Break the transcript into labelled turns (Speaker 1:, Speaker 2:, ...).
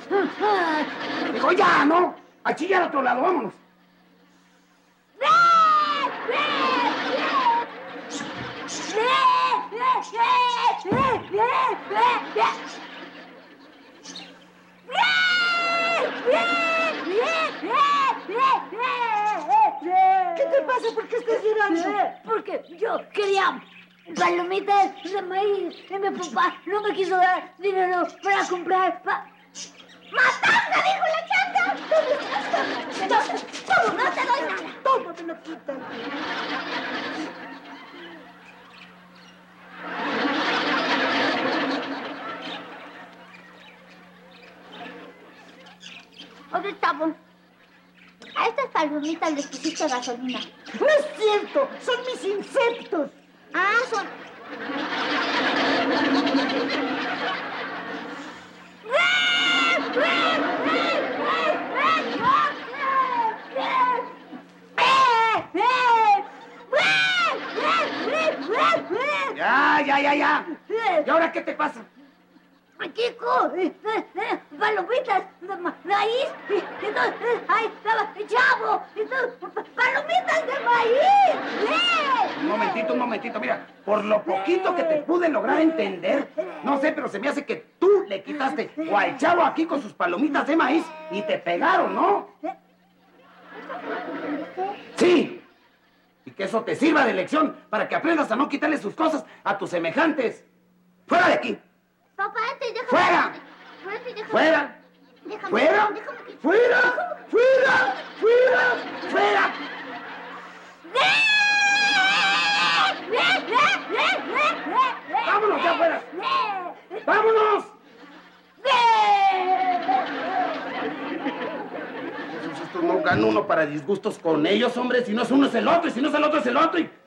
Speaker 1: Digo, ya, ¿no? A chillar a otro lado, vámonos.
Speaker 2: ¿Qué te pasa? ¿Por qué estás llorando?
Speaker 3: Porque yo quería palomitas de maíz y mi papá no me quiso dar dinero para comprar... ¡Matanza, dijo la chata! ¿Dónde estás? ¿Cómo? No te doy nada.
Speaker 2: Toma, me lo quitan.
Speaker 3: ¿Dónde estamos? A estas palomitas les pusiste gasolina.
Speaker 2: No es cierto, son mis insectos.
Speaker 3: Ah, son...
Speaker 1: Ya. ¿Y ahora qué te pasa?
Speaker 3: Chico, palomitas de maíz, entonces ahí estaba chavo, palomitas de maíz.
Speaker 1: Un momentito, mira, por lo poquito que te pude lograr entender, no sé, pero se me hace que tú le quitaste o al chavo aquí con sus palomitas de maíz y te pegaron, ¿no? Sí, y que eso te sirva de lección para que aprendas a no quitarle sus cosas a tus semejantes. ¡Fuera de aquí!
Speaker 3: Papá, déjame...
Speaker 1: ¡Fuera!
Speaker 3: Déjame...
Speaker 1: ¡Fuera!
Speaker 3: Déjame...
Speaker 1: ¡Fuera!
Speaker 3: Déjame...
Speaker 1: ¡Fuera! ¡Fuera! ¡Fuera! ¡Fuera! ¡Vámonos, ya fuera! ¡Vámonos! Esto no gana uno para disgustos con ellos, hombre. Si no es uno es el otro, y si no es el otro es el otro. Y